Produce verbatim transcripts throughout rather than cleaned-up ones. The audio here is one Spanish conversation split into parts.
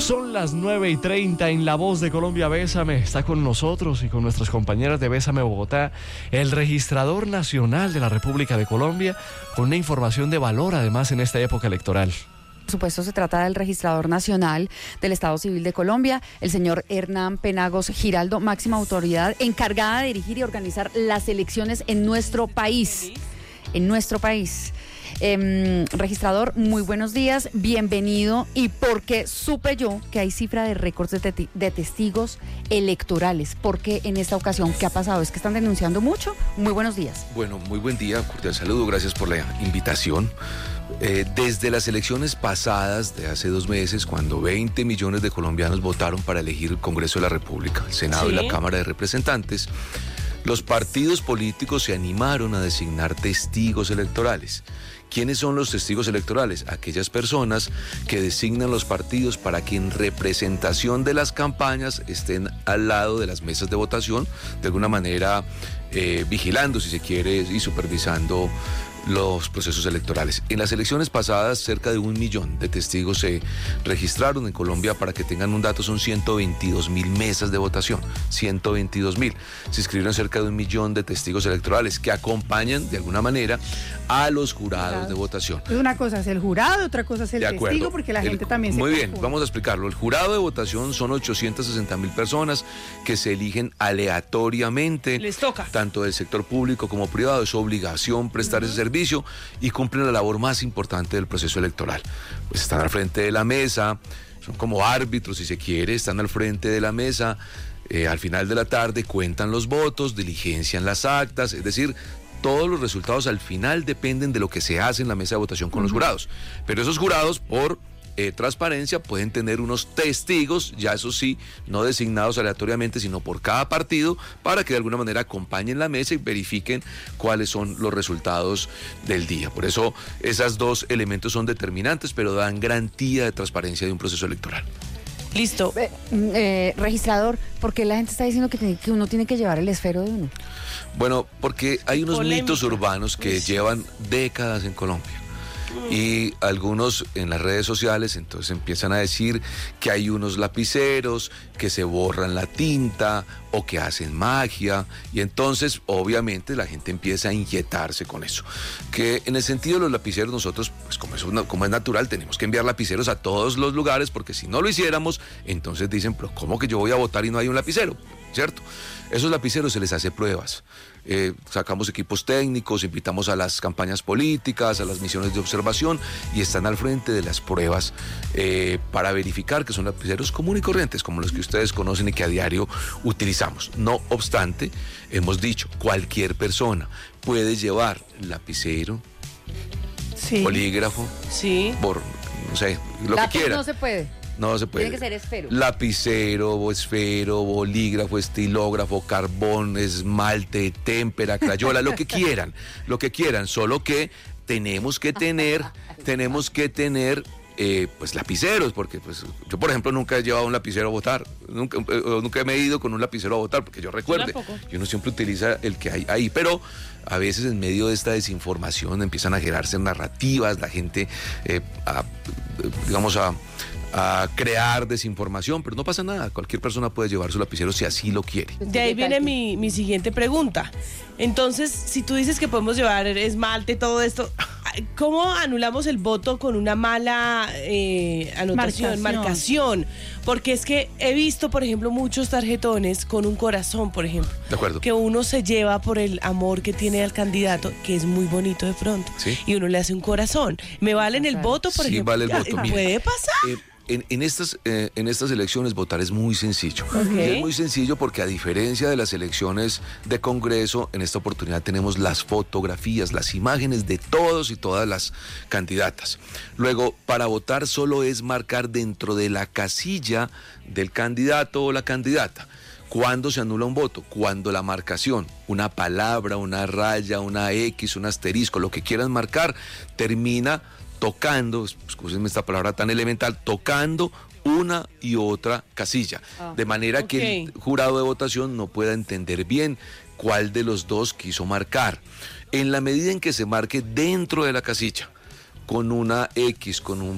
Son las nueve y treinta en La Voz de Colombia. Bésame está con nosotros y con nuestras compañeras de Bésame Bogotá, el registrador nacional de la República de Colombia, con una información de valor además en esta época electoral. Por supuesto, se trata del registrador nacional del Estado Civil de Colombia, el señor Hernán Penagos Giraldo, máxima autoridad encargada de dirigir y organizar las elecciones en nuestro país. En nuestro país. Eh, registrador, muy buenos días, bienvenido. Y porque supe yo que hay cifra de récords de, te de testigos electorales, ¿por qué en esta ocasión? ¿Qué ha pasado? ¿Es que están denunciando mucho? Muy buenos días. Bueno, muy buen día, cordial saludo, gracias por la invitación. Eh, desde las elecciones pasadas de hace dos meses, cuando veinte millones de colombianos votaron para elegir el Congreso de la República, el Senado ¿Sí? y la Cámara de Representantes, los partidos políticos se animaron a designar testigos electorales. ¿Quiénes son los testigos electorales? Aquellas personas que designan los partidos para que en representación de las campañas estén al lado de las mesas de votación, de alguna manera eh, vigilando, si se quiere, y supervisando los procesos electorales. En las elecciones pasadas, cerca de un millón de testigos se registraron en Colombia. Para que tengan un dato, son ciento veintidós mil mesas de votación, ciento veintidós mil. Se inscribieron cerca de un millón de testigos electorales que acompañan de alguna manera a los jurados de votación. Una cosa es el jurado, otra cosa es el testigo, porque la gente el, también se Muy bien, confunde. vamos a explicarlo. El jurado de votación son ochocientas sesenta mil personas que se eligen aleatoriamente. Les toca. Tanto del sector público como privado. Es obligación prestar uh-huh. ese servicio y cumplen la labor más importante del proceso electoral. Pues están al frente de la mesa, son como árbitros si se quiere, están al frente de la mesa, eh, al final de la tarde cuentan los votos, diligencian las actas, es decir, todos los resultados al final dependen de lo que se hace en la mesa de votación con uh-huh. los jurados. Pero esos jurados, por Eh, transparencia, pueden tener unos testigos, ya eso sí, no designados aleatoriamente, sino por cada partido, para que de alguna manera acompañen la mesa y verifiquen cuáles son los resultados del día. Por eso, esos dos elementos son determinantes, pero dan garantía de transparencia de un proceso electoral. Listo. Eh, eh, registrador, ¿por qué la gente está diciendo que, que uno tiene que llevar el esfero de uno? Bueno, porque hay unos Polémica. mitos urbanos que Uy. llevan décadas en Colombia. Y algunos en las redes sociales entonces empiezan a decir que hay unos lapiceros que se borran la tinta o que hacen magia, y entonces obviamente la gente empieza a inquietarse con eso. Que en el sentido de los lapiceros, nosotros, pues como es, una, como es natural, tenemos que enviar lapiceros a todos los lugares, porque si no lo hiciéramos, entonces dicen, pero ¿cómo que yo voy a votar y no hay un lapicero? ¿Cierto? Esos lapiceros se les hace pruebas. Eh, sacamos equipos técnicos, invitamos a las campañas políticas, a las misiones de observación, y están al frente de las pruebas eh, para verificar que son lapiceros comunes y corrientes, como los que ustedes conocen y que a diario utilizamos. No obstante, hemos dicho, cualquier persona puede llevar lapicero, sí. bolígrafo, sí. Bor, no sé, lo Lápiz que quiera. no se puede. No se puede. Tiene que ser esfero. Lapicero, esfero, bolígrafo, estilógrafo, carbón, esmalte, témpera, crayola, lo que quieran, lo que quieran, solo que tenemos que tener, tenemos que tener eh, pues lapiceros, porque pues yo por ejemplo nunca he llevado un lapicero a votar, nunca, eh, nunca me he ido con un lapicero a votar, porque yo recuerde, y uno siempre utiliza el que hay ahí, pero a veces en medio de esta desinformación empiezan a generarse narrativas, la gente, eh, a, digamos, a a crear desinformación, pero no pasa nada, cualquier persona puede llevar su lapicero si así lo quiere. De ahí viene mi, mi siguiente pregunta. Entonces, si tú dices que podemos llevar esmalte, todo esto, ¿cómo anulamos el voto con una mala eh, anotación, marcación. marcación? Porque es que he visto, por ejemplo, muchos tarjetones con un corazón, por ejemplo. De acuerdo. Que uno se lleva por el amor que tiene al candidato, que es muy bonito de pronto. ¿Sí? Y uno le hace un corazón. ¿Me valen el voto, por sí, ejemplo? Vale el voto. ¿Puede Mire, pasar? Eh, En, en, estas, eh, en estas elecciones votar es muy sencillo. Okay. Y es muy sencillo porque, a diferencia de las elecciones de Congreso, en esta oportunidad tenemos las fotografías, las imágenes de todos y todas las candidatas. Luego, para votar solo es marcar dentro de la casilla del candidato o la candidata. ¿Cuándo se anula un voto? Cuando la marcación, una palabra, una raya, una X, un asterisco, lo que quieran marcar, termina tocando, escúchenme esta palabra tan elemental, tocando una y otra casilla, oh, de manera okay. que el jurado de votación no pueda entender bien cuál de los dos quiso marcar. En la medida en que se marque dentro de la casilla, con una X, con un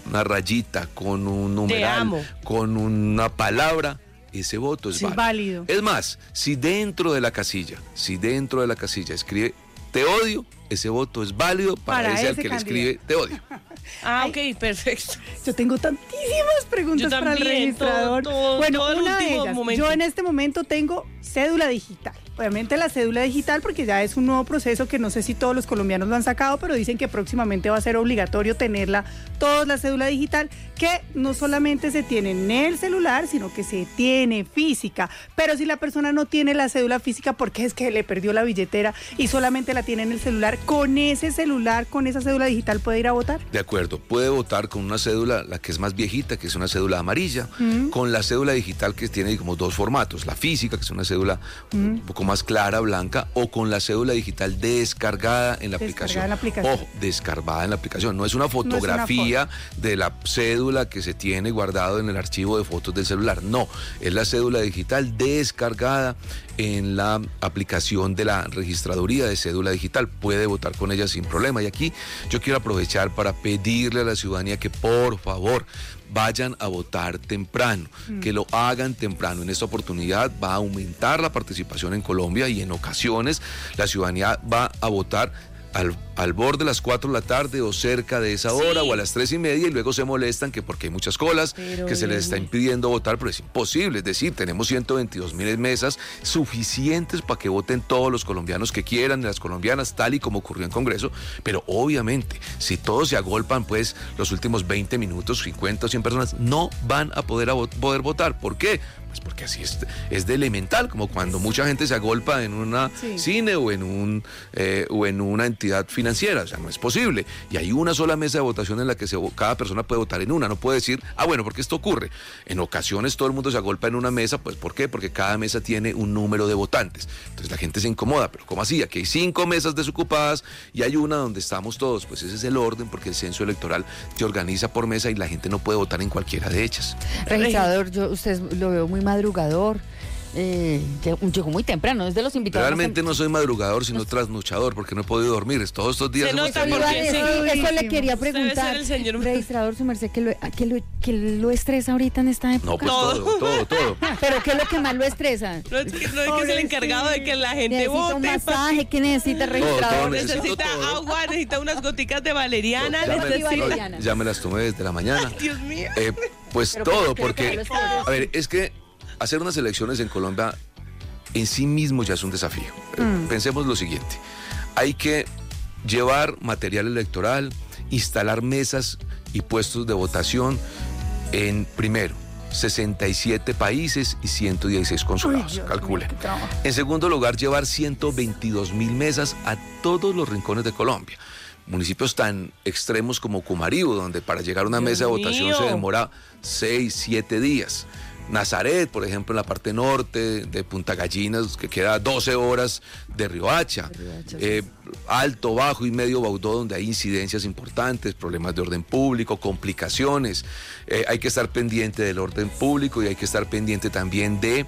una rayita, con un numeral, con una palabra, ese voto es sí, válido. válido. Es más, si dentro de la casilla, si dentro de la casilla escribe te odio, ese voto es válido para, para ese, ese al que candidato le escribe te odio. Ah, ok, perfecto. Yo tengo tantísimas preguntas también, para el registrador. Todo, todo, bueno, todo una de ellas, momento. yo en este momento tengo cédula digital. Obviamente la cédula digital, porque ya es un nuevo proceso que no sé si todos los colombianos lo han sacado, pero dicen que próximamente va a ser obligatorio tenerla, toda la cédula digital, que no solamente se tiene en el celular, sino que se tiene física. Pero si la persona no tiene la cédula física, porque es que le perdió la billetera y solamente la tiene en el celular, con ese celular, con esa cédula digital, ¿puede ir a votar? De acuerdo, puede votar con una cédula, la que es más viejita, que es una cédula amarilla, mm. con la cédula digital, que tiene como dos formatos, la física, que es una cédula mm. un poco más clara, blanca, o con la cédula digital descargada en la aplicación. En la aplicación. Ojo, descargada en la aplicación. No es una fotografía no es una foto. de la cédula que se tiene guardado en el archivo de fotos del celular. No, es la cédula digital descargada en la aplicación de la registraduría de cédula digital. Puede votar con ella sin problema. Y aquí yo quiero aprovechar para pedirle a la ciudadanía que por favor vayan a votar temprano, mm. que lo hagan temprano. En esta oportunidad va a aumentar la participación en Colombia y en ocasiones la ciudadanía va a votar al, al borde de las cuatro de la tarde o cerca de esa hora, sí, o a las tres y media, y luego se molestan que porque hay muchas colas, pero que se les está impidiendo votar, pero es imposible. Es decir, tenemos ciento veintidós mil mesas suficientes para que voten todos los colombianos que quieran, las colombianas, tal y como ocurrió en Congreso, pero obviamente, si todos se agolpan, pues los últimos veinte minutos, cincuenta o cien personas, no van a poder, a vo- poder votar. ¿Por qué? Pues porque así es, es de elemental, como cuando mucha gente se agolpa en una sí. cine o en un eh, o en una entidad financiera, o sea, no es posible. Y hay una sola mesa de votación en la que se, cada persona puede votar en una, no puede decir, ah, bueno, porque esto ocurre. En ocasiones todo el mundo se agolpa en una mesa, pues ¿por qué? Porque cada mesa tiene un número de votantes. Entonces la gente se incomoda, pero ¿cómo así? Aquí hay cinco mesas desocupadas y hay una donde estamos todos. Pues ese es el orden, porque el censo electoral te organiza por mesa y la gente no puede votar en cualquiera de ellas. Registrador, yo usted lo veo muy madrugador, eh, llegó muy temprano, es de los invitados. Realmente no soy madrugador, sino trasnochador, porque no he podido dormir. Todos estos días... Se nota hemos... porque, sí, eso le quería preguntar, registrador, su merced, ¿qué lo, qué, lo, ¿qué lo estresa ahorita en esta época? No, pues todo, todo, todo. ¿Pero qué es lo que más lo estresa? No es que, no es, que es el encargado de que la gente necesita vote. Un masaje, ¿qué necesita, registrador? Todo, todo, necesita todo. agua, necesita unas goticas de valeriana. Ya, necesita... me, no, ya me las tomé desde la mañana. Ay, Dios mío. Eh, pues Pero todo, ¿por qué? porque... A ver, es que hacer unas elecciones en Colombia en sí mismo ya es un desafío. Mm. Pensemos lo siguiente, hay que llevar material electoral, instalar mesas y puestos de votación en, primero, sesenta y siete países y ciento dieciséis consulados, calculen. En segundo lugar, llevar ciento veintidós mil mesas a todos los rincones de Colombia. Municipios tan extremos como Cumarío, donde para llegar a una Dios mesa de votación mío. se demora seis, siete días. Nazaret, por ejemplo, en la parte norte de Punta Gallinas, que queda doce horas de Riohacha. Eh, Alto, Bajo y Medio Baudó, donde hay incidencias importantes, problemas de orden público, complicaciones. Eh, hay que estar pendiente del orden público y hay que estar pendiente también de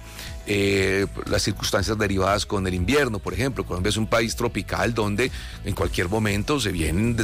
eh, las circunstancias derivadas con el invierno. Por ejemplo, Colombia es un país tropical donde en cualquier momento se vienen